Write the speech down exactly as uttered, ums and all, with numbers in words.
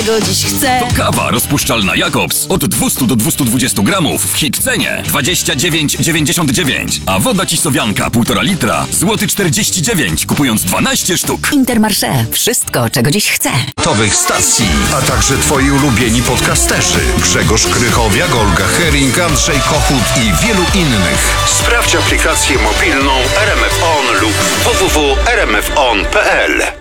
Go dziś chcę. To kawa rozpuszczalna Jakobs od dwieście do dwustu dwudziestu gramów w hit cenie dwadzieścia dziewięć dziewięćdziesiąt dziewięć, a woda Cisowianka półtora litra złoty czterdzieści dziewięć, kupując dwanaście sztuk. Intermarché. Wszystko, czego dziś chcę. Towych stacji, a także twoi ulubieni podcasterzy Grzegorz Krychowiak, Olga Hering, Andrzej Kochut i wielu innych. Sprawdź aplikację mobilną R M F On lub w w w kropka r m f on kropka p l.